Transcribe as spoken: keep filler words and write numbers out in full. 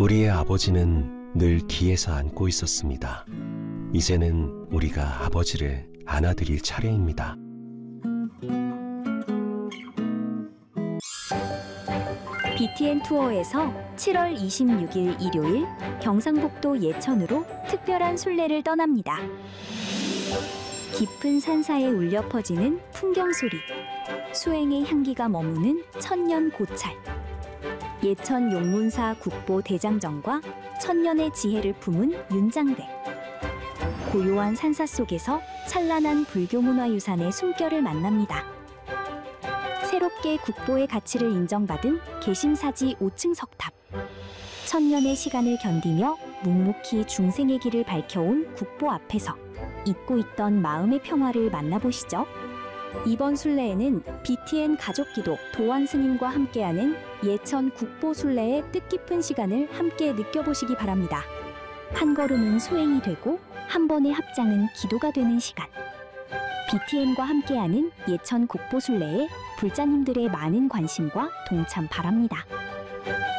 우리의 아버지는 늘 뒤에서 안고 있었습니다. 이제는 우리가 아버지를 안아드릴 차례입니다. 비티엔 투어에서 칠월 이십육일 일요일 경상북도 예천으로 특별한 순례를 떠납니다. 깊은 산사에 울려 퍼지는 풍경소리, 수행의 향기가 머무는 천년 고찰, 예천 용문사 국보 대장정과 천년의 지혜를 품은 윤장대, 고요한 산사 속에서 찬란한 불교문화유산의 숨결을 만납니다. 새롭게 국보의 가치를 인정받은 개심사지 오층 석탑, 천년의 시간을 견디며 묵묵히 중생의 길을 밝혀온 국보 앞에서 잊고 있던 마음의 평화를 만나보시죠. 이번 순례에는 비티엔 가족기도 도안스님과 함께하는 예천 국보 순례의 뜻깊은 시간을 함께 느껴보시기 바랍니다. 한 걸음은 소행이 되고 한 번의 합장은 기도가 되는 시간. 비티엔과 함께하는 예천 국보 순례에 불자님들의 많은 관심과 동참 바랍니다.